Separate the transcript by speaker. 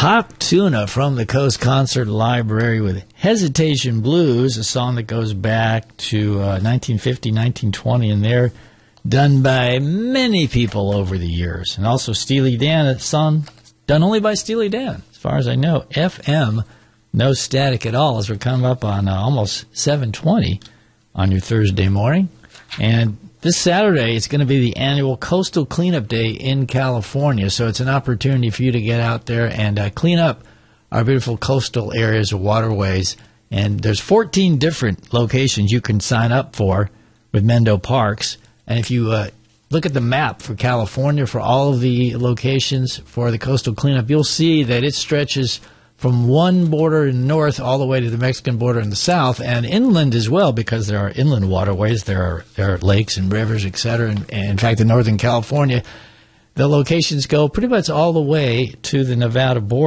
Speaker 1: Hot Tuna from the Coast Concert Library with Hesitation Blues, a song that goes back to 1950, 1920, and they're done by many people over the years. And also Steely Dan, a song done only by Steely Dan, as far as I know. FM, no static at all, as we're coming up on almost 7:20 on your Thursday morning. And this Saturday, it's going to be the annual Coastal Cleanup Day in California, so it's an opportunity for you to get out there and clean up our beautiful coastal areas of waterways. And there's 14 different locations you can sign up for with Mendo Parks. And if you look at the map for California, for all of the locations for the coastal cleanup, you'll see that it stretches from one border in the north all the way to the Mexican border in the south, and inland as well, because there are inland waterways. There are lakes and rivers, etc. And in fact, in Northern California, the locations go pretty much all the way to the Nevada border.